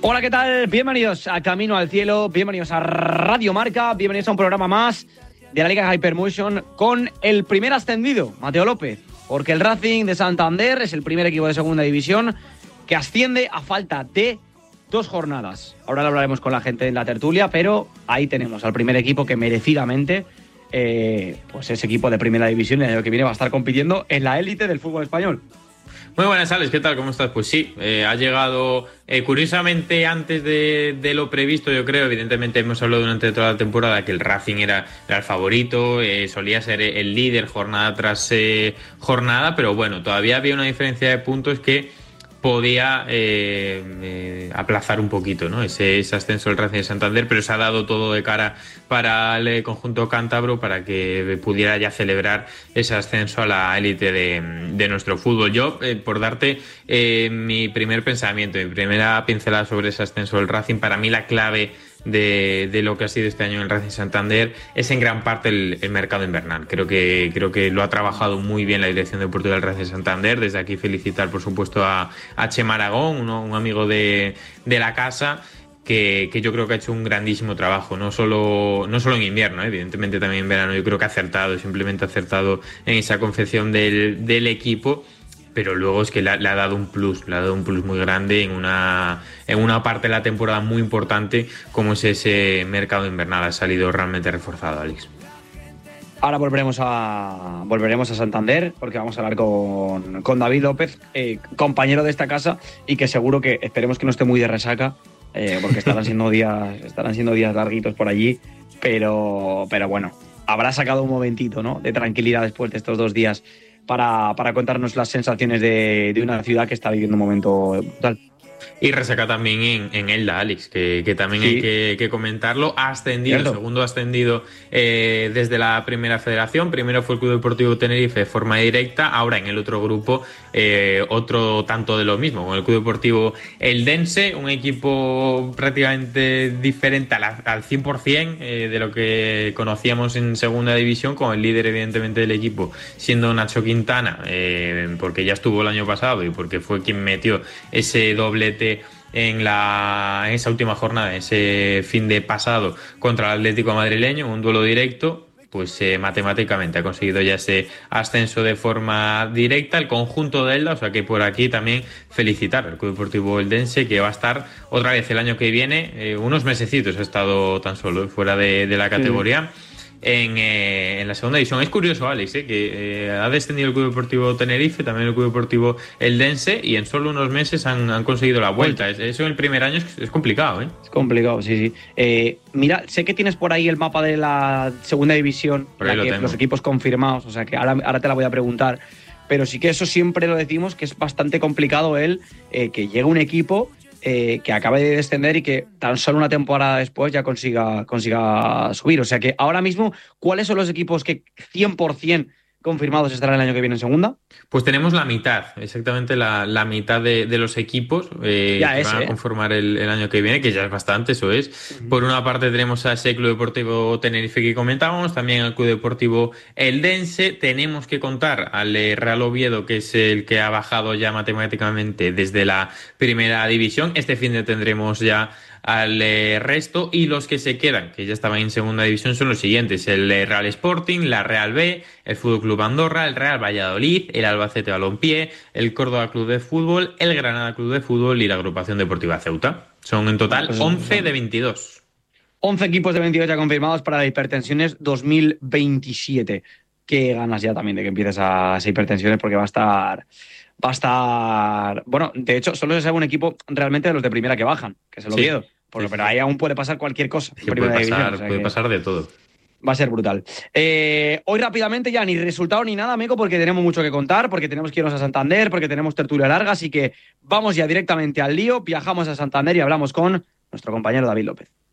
Hola, ¿qué tal? Bienvenidos a Camino al Cielo, bienvenidos a Radio Marca, bienvenidos a un programa más de la Liga Hypermotion con el primer ascendido, Mateo López, porque el Racing de Santander es el primer equipo de segunda división que asciende a falta de 2 jornadas. Ahora lo hablaremos con la gente en la tertulia, pero ahí tenemos al primer equipo que merecidamente pues es equipo de primera división y el año que viene va a estar compitiendo en la élite del fútbol español. Muy buenas, Alex, ¿qué tal? ¿Cómo estás? Pues sí, ha llegado curiosamente antes de lo previsto, yo creo. Evidentemente hemos hablado durante toda la temporada que el Racing era el favorito, solía ser el líder jornada tras jornada, pero bueno, todavía había una diferencia de puntos que podía aplazar un poquito, ¿no? ese ascenso del Racing de Santander, pero se ha dado todo de cara para el conjunto cántabro para que pudiera ya celebrar ese ascenso a la élite de nuestro fútbol. Yo, por darte mi primer pensamiento, mi primera pincelada sobre ese ascenso del Racing, para mí la clave de lo que ha sido este año en el Racing Santander es en gran parte el mercado invernal. Creo que lo ha trabajado muy bien la dirección deportiva del Racing Santander. Desde aquí felicitar, por supuesto, a Chema Aragón, un amigo de la casa, que yo creo que ha hecho un grandísimo trabajo, no solo en invierno, evidentemente también en verano. Yo creo que ha acertado, simplemente ha acertado en esa confección del equipo, pero luego es que le ha dado un plus muy grande en una parte de la temporada muy importante como es ese mercado invernal. Ha salido realmente reforzado, Alex. Ahora volveremos a Santander porque vamos a hablar con David López, compañero de esta casa, y que seguro que esperemos que no esté muy de resaca, porque estarán siendo días larguitos por allí, pero bueno, habrá sacado un momentito, ¿no?, de tranquilidad después de estos 2 días para contarnos las sensaciones de una ciudad que está viviendo un momento brutal. Y resaca también en Elda, Alex, que también sí hay que comentarlo. Ha ascendido, ¿cierto? Segundo ascendido desde la primera federación. Primero fue el Club Deportivo Tenerife de forma directa. Ahora en el otro grupo, otro tanto de lo mismo, con el Club Deportivo Eldense, un equipo prácticamente diferente al 100% de lo que conocíamos en segunda división, con el líder evidentemente del equipo siendo Nacho Quintana, porque ya estuvo el año pasado y porque fue quien metió ese doblete en esa última jornada, ese fin de pasado contra el Atlético madrileño, un duelo directo. Pues matemáticamente ha conseguido ya ese ascenso de forma directa el conjunto de Elda, o sea que por aquí también felicitar al Club Deportivo Eldense, que va a estar otra vez el año que viene, unos mesecitos ha estado tan solo fuera de la categoría. En la segunda división. Es curioso, Alex, que ha descendido el Club Deportivo Tenerife, también el Club Deportivo Eldense, y en solo unos meses han conseguido la vuelta. Eso en el primer año es complicado, ¿eh? Es complicado, sí. Mira, sé que tienes por ahí el mapa de la segunda división, los equipos confirmados, o sea que ahora te la voy a preguntar, pero sí que eso siempre lo decimos, que es bastante complicado que llegue un equipo que acabe de descender y que tan solo una temporada después ya consiga subir. O sea que ahora mismo, ¿cuáles son los equipos que 100% confirmados estarán el año que viene en segunda? Pues tenemos la mitad, exactamente la mitad de los equipos que van a conformar el año que viene, que ya es bastante, eso es. Uh-huh. Por una parte tenemos a ese Club Deportivo Tenerife que comentábamos, también al Club Deportivo Eldense. Tenemos que contar al Real Oviedo, que es el que ha bajado ya matemáticamente desde la primera división. Este fin de tendremos ya al resto, y los que se quedan, que ya estaban en segunda división, son los siguientes: el Real Sporting, la Real B, el Fútbol Club Andorra, el Real Valladolid, el Albacete Balompié, el Córdoba Club de Fútbol, el Granada Club de Fútbol y la Agrupación Deportiva Ceuta. Son en total 11 de 22. 11 equipos de 22 ya confirmados para la Hipertensiones 2027. Qué ganas ya también de que empieces a hacer Hipertensiones, porque va a estar... Bueno, de hecho, solo se sabe un equipo realmente de los de primera que bajan, que es el Oviedo. Sí. Pero ahí aún puede pasar cualquier cosa. Puede pasar de todo. Va a ser brutal. Hoy rápidamente ya ni resultado ni nada, amigo, porque tenemos mucho que contar, porque tenemos que irnos a Santander, porque tenemos tertulia larga, así que vamos ya directamente al lío, viajamos a Santander y hablamos con nuestro compañero David López.